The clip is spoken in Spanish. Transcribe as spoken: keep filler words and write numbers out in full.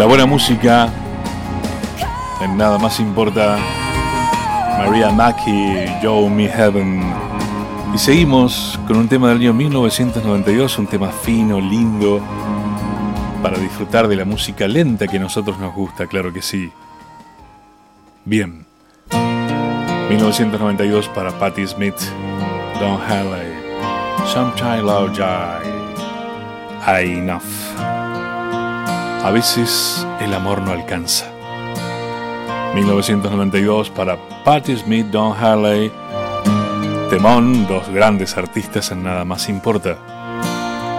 La buena música, en Nada Más Importa. Maria Mackey, Joe Me Heaven. Y seguimos con un tema del año mil novecientos noventa y dos, un tema fino, lindo, para disfrutar de la música lenta que a nosotros nos gusta, claro que sí. Bien, mil novecientos noventa y dos para Patti Smith, Don Henley, Sometime Love Jai, Enough. A veces el amor no alcanza. mil novecientos noventa y dos para Patti Smith, Don Henley. Temón, dos grandes artistas en Nada Más Importa.